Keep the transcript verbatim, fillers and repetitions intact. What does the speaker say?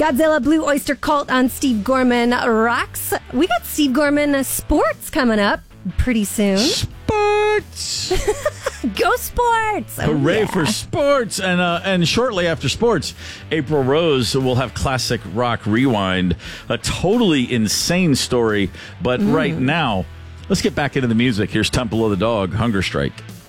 Godzilla Blue Oyster Cult on Steve Gorman Rocks. We got Steve Gorman uh, Sports coming up pretty soon. Sports! Go Sports! Oh, Hooray yeah. for sports! And uh, and shortly after sports, April Rose will have Classic Rock Rewind. A totally insane story. But mm. right now, let's get back into the music. Here's Temple of the Dog, Hunger Strike.